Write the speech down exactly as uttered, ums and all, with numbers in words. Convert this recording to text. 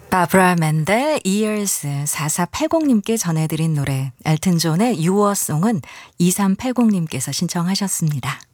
바브라 맨델, 이어스 사사팔공님께 전해드린 노래 엘튼 존의 유어송은 이삼팔공님께서 신청하셨습니다.